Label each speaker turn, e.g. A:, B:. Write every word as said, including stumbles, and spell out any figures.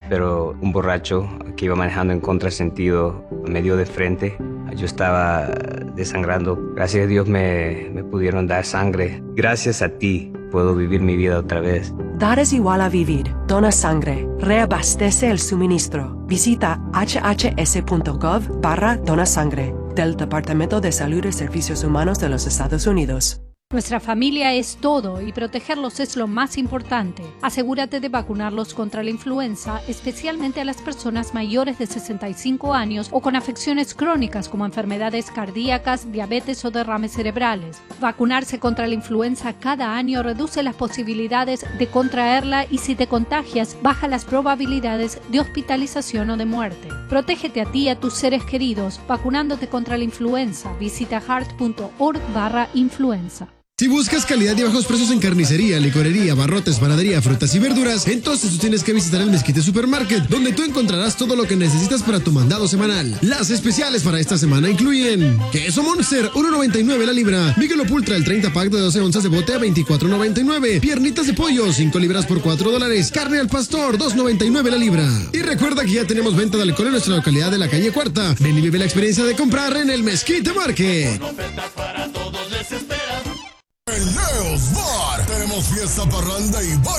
A: pero un borracho que iba manejando en contrasentido me dio de frente. Yo estaba desangrando. Gracias a Dios me, me pudieron dar sangre. Gracias a ti puedo vivir mi vida otra vez.
B: Dar es igual a vivir. Dona sangre. Reabastece el suministro. Visita hhs.gov barra dona sangre del Departamento de Salud y Servicios Humanos de los Estados Unidos.
C: Nuestra familia es todo y protegerlos es lo más importante. Asegúrate de vacunarlos contra la influenza, especialmente a las personas mayores de sesenta y cinco años o con afecciones crónicas como enfermedades cardíacas, diabetes o derrames cerebrales. Vacunarse contra la influenza cada año reduce las posibilidades de contraerla y si te contagias, baja las probabilidades de hospitalización o de muerte. Protégete a ti y a tus seres queridos vacunándote contra la influenza. Visita heart.org barra influenza.
D: Si buscas calidad y bajos precios en carnicería, licorería, barrotes, panadería, frutas y verduras, entonces tú tienes que visitar el Mezquite Supermarket, donde tú encontrarás todo lo que necesitas para tu mandado semanal. Las especiales para esta semana incluyen queso Monster, uno noventa y nueve la libra, Michelob Ultra, el treinta pack de doce onzas de bote a veinticuatro noventa y nueve, piernitas de pollo, cinco libras por cuatro dólares, carne al pastor, dos noventa y nueve la libra. Y recuerda que ya tenemos venta de alcohol en nuestra localidad de la calle Cuarta. Ven y vive la experiencia de comprar en el Mezquite Market.
E: En Neos Bar tenemos fiesta, parranda y baile